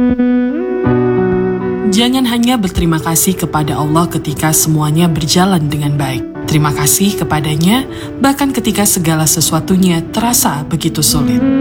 Jangan hanya berterima kasih kepada Allah ketika semuanya berjalan dengan baik. Terima kasih kepadanya bahkan ketika segala sesuatunya terasa begitu sulit.